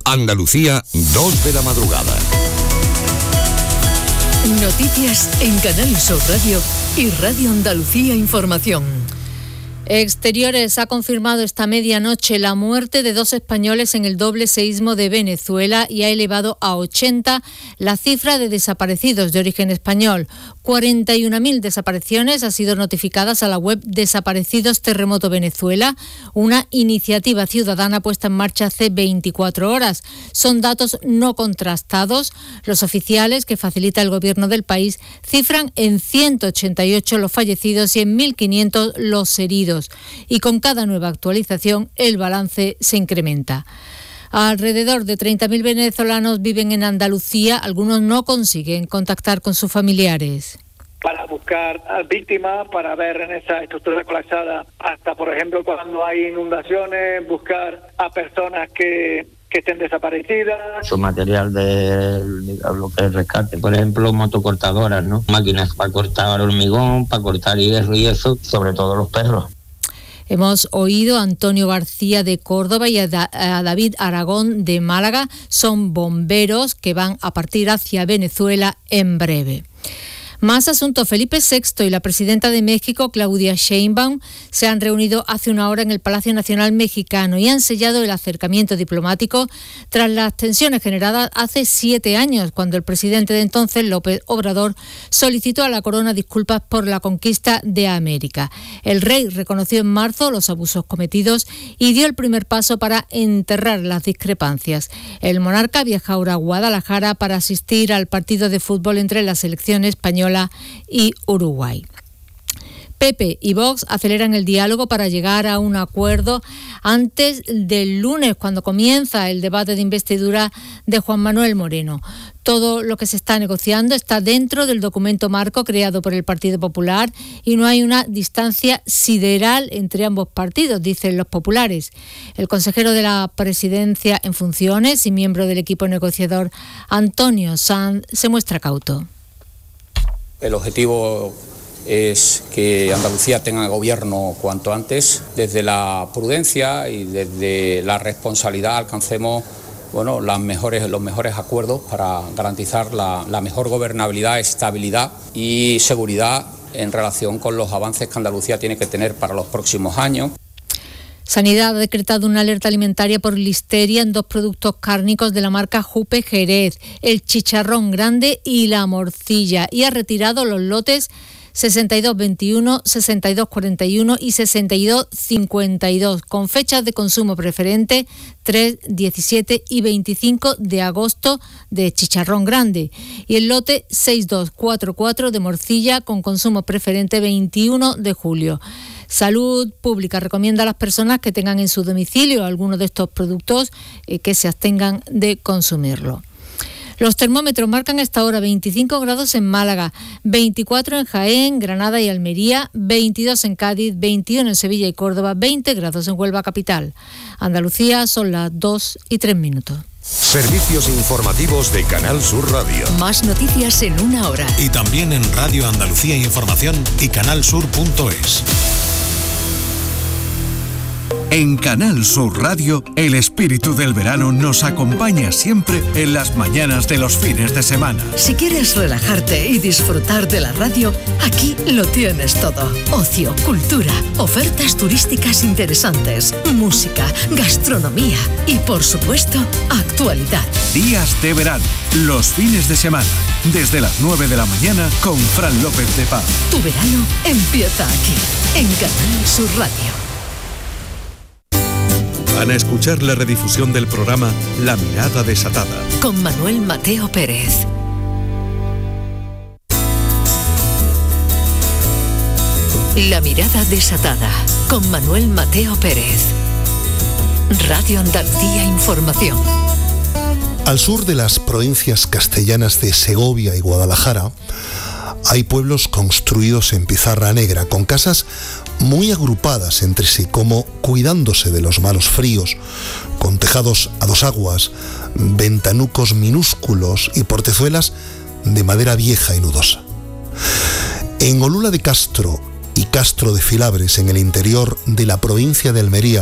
Andalucía, 2 de la madrugada. Noticias en Canal Sur Radio y Radio Andalucía Información. Exteriores ha confirmado esta medianoche la muerte de 2 españoles en el doble seísmo de Venezuela y ha elevado a 80 la cifra de desaparecidos de origen español. 41.000 desapariciones han sido notificadas a la web Desaparecidos Terremoto Venezuela, una iniciativa ciudadana puesta en marcha hace 24 horas. Son datos no contrastados. Los oficiales que facilita el gobierno del país cifran en 188 los fallecidos y en 1.500 los heridos. Y con cada nueva actualización el balance se incrementa. Alrededor de 30.000 venezolanos viven en Andalucía. Algunos no consiguen contactar con sus familiares. Para buscar a víctimas, para ver en esa estructura colapsada, hasta por ejemplo cuando hay inundaciones, buscar a personas que estén desaparecidas. Su material de lo que es rescate, por ejemplo, motocortadoras, ¿no? Máquinas para cortar hormigón, para cortar hierro y eso, sobre todo los perros. Hemos oído a Antonio García de Córdoba y a David Aragón de Málaga. Son bomberos que van a partir hacia Venezuela en breve. Más asuntos. Felipe VI y la presidenta de México, Claudia Sheinbaum, se han reunido hace una hora en el Palacio Nacional Mexicano y han sellado el acercamiento diplomático tras las tensiones generadas hace 7 años, cuando el presidente de entonces, López Obrador, solicitó a la corona disculpas por la conquista de América. El rey reconoció en marzo los abusos cometidos y dio el primer paso para enterrar las discrepancias. El monarca viaja ahora a Guadalajara para asistir al partido de fútbol entre la selección española y Uruguay. PP y Vox aceleran el diálogo para llegar a un acuerdo antes del lunes, cuando comienza el debate de investidura de Juan Manuel Moreno. Todo lo que se está negociando está dentro del documento marco creado por el Partido Popular y no hay una distancia sideral entre ambos partidos, dicen los populares. El consejero de la Presidencia en funciones y miembro del equipo negociador, Antonio Sanz, se muestra cauto. El objetivo es que Andalucía tenga gobierno cuanto antes. Desde la prudencia y desde la responsabilidad alcancemos los mejores acuerdos para garantizar la mejor gobernabilidad, estabilidad y seguridad en relación con los avances que Andalucía tiene que tener para los próximos años. Sanidad ha decretado una alerta alimentaria por listeria en 2 productos cárnicos de la marca Jupe Jerez, el chicharrón grande y la morcilla, y ha retirado los lotes 6221, 6241 y 6252, con fechas de consumo preferente 3, 17 y 25 de agosto de chicharrón grande, y el lote 6244 de morcilla con consumo preferente 21 de julio. Salud Pública recomienda a las personas que tengan en su domicilio alguno de estos productos que se abstengan de consumirlo. Los termómetros marcan a esta hora 25 grados en Málaga, 24 en Jaén, Granada y Almería, 22 en Cádiz, 21 en Sevilla y Córdoba, 20 grados en Huelva capital. Andalucía son las 2:03. Servicios informativos de Canal Sur Radio. Más noticias en una hora. Y también en Radio Andalucía Información y canalsur.es. En Canal Sur Radio, el espíritu del verano nos acompaña siempre en las mañanas de los fines de semana. Si quieres relajarte y disfrutar de la radio, aquí lo tienes todo. Ocio, cultura, ofertas turísticas interesantes, música, gastronomía y, por supuesto, actualidad. Días de verano, los fines de semana, desde las 9 de la mañana con Fran López de Paz. Tu verano empieza aquí, en Canal Sur Radio. Van a escuchar la redifusión del programa La Mirada Desatada, con Manuel Mateo Pérez. La Mirada Desatada, con Manuel Mateo Pérez. Radio Andalucía Información. Al sur de las provincias castellanas de Segovia y Guadalajara, hay pueblos construidos en pizarra negra, con casas muy agrupadas entre sí, como cuidándose de los malos fríos, con tejados a 2 aguas, ventanucos minúsculos y portezuelas de madera vieja y nudosa. En Olula de Castro y Castro de Filabres, en el interior de la provincia de Almería,